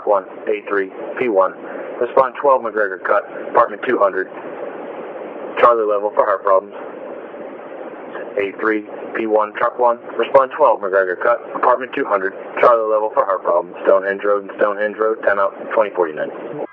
truck 1, A3, P1. Respond 12 McGregor cut, apartment 200. Charlie level for heart problems. A3, P1, truck 1. Respond 12 McGregor cut, apartment 200. Charlie level for heart problems. Stonehenge Road and Stonehenge Road, 10 out, 2049.